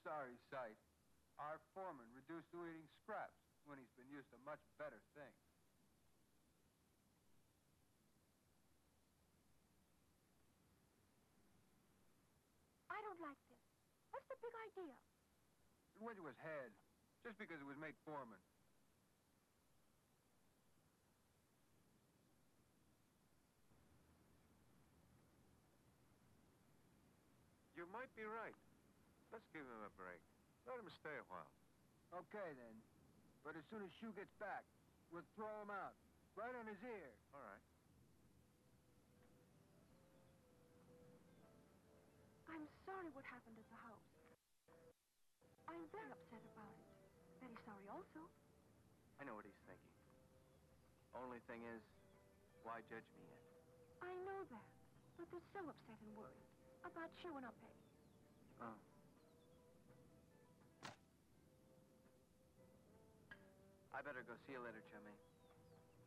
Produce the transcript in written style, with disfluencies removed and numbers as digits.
sorry sight. Our foreman reduced to eating scraps when he's been used to much better things. I don't like this. What's the big idea? It went to his head, just because it was made foreman. You might be right. Let's give him a break. Let him stay a while. Okay, then. But as soon as Shu gets back, we'll throw him out. Right on his ear. All right. I'm sorry what happened at the house. I'm very upset about it. Very sorry also. I know what he's thinking. Only thing is, why judge me yet? I know that. But they're so upset and worried about Shu and Ape. Oh. I better go. See you later, Chummy.